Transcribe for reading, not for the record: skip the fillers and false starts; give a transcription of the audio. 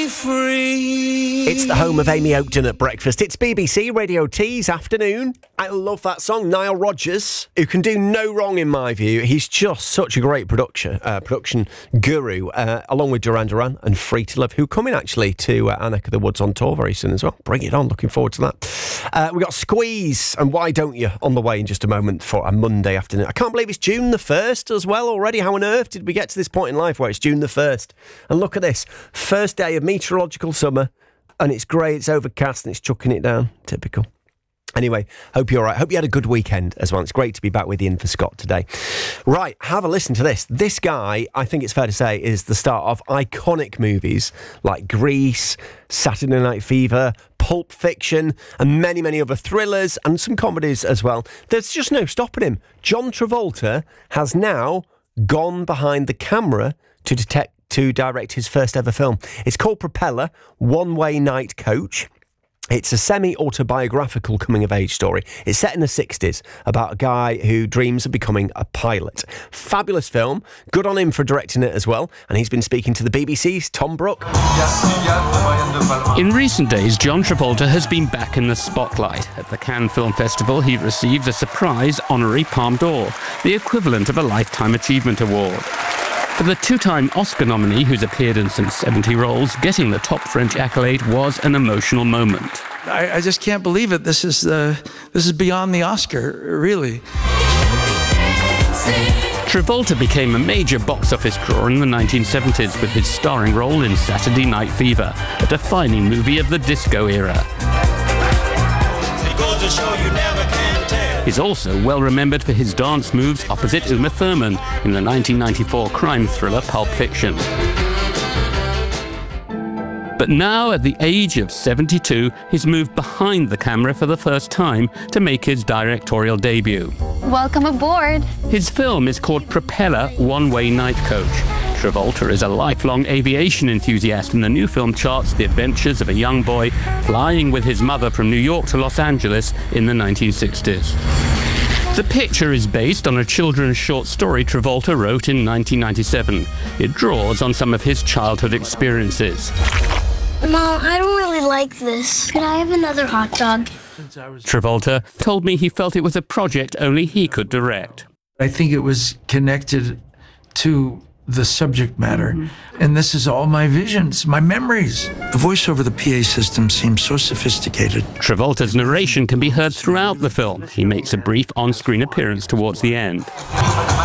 free. It's the home of Amy Oakton at breakfast. It's BBC Radio T's afternoon. I love that song. Nile Rodgers, who can do no wrong in my view. He's just such a great production guru, along with Duran Duran and Free to Love, who are coming actually to our neck of the woods on tour very soon as well. Bring it on. Looking forward to that. We got Squeeze and Why Don't You on the way in just a moment for a Monday afternoon. I can't believe it's June the 1st as well already. How on earth did we get to this point in life where it's June the 1st? And look at this. First day of meteorological summer, and it's grey, it's overcast, and it's chucking it down. Typical. Anyway, hope you're all right. Hope you had a good weekend as well. It's great to be back with Ian for Scott today. Right, have a listen to this. This guy, I think it's fair to say, is the star of iconic movies like Grease, Saturday Night Fever, Pulp Fiction, and many, many other thrillers and some comedies as well. There's just no stopping him. John Travolta has now gone behind the camera to direct his first ever film. It's called Propeller, One-Way Night Coach. It's a semi-autobiographical coming-of-age story. It's set in the 60s about a guy who dreams of becoming a pilot. Fabulous film. Good on him for directing it as well. And he's been speaking to the BBC's Tom Brooke. In recent days, John Travolta has been back in the spotlight. At the Cannes Film Festival, he received a surprise honorary Palme d'Or, the equivalent of a Lifetime Achievement Award. For the two-time Oscar nominee, who's appeared in some 70 roles, getting the top French accolade was an emotional moment. I just can't believe it. This is beyond the Oscar, really. Travolta became a major box office draw in the 1970s with his starring role in Saturday Night Fever, a defining movie of the disco era. He's also well remembered for his dance moves opposite Uma Thurman in the 1994 crime thriller Pulp Fiction. But now, at the age of 72, he's moved behind the camera for the first time to make his directorial debut. Welcome aboard. His film is called Propeller, One-Way Night Coach. Travolta is a lifelong aviation enthusiast, and the new film charts the adventures of a young boy flying with his mother from New York to Los Angeles in the 1960s. The picture is based on a children's short story Travolta wrote in 1997. It draws on some of his childhood experiences. Mom, I don't really like this. Could I have another hot dog? Travolta told me he felt it was a project only he could direct. I think it was connected to the subject matter. And this is all my visions, my memories. The voice over the PA system seems so sophisticated. Travolta's narration can be heard throughout the film. He makes a brief on-screen appearance towards the end.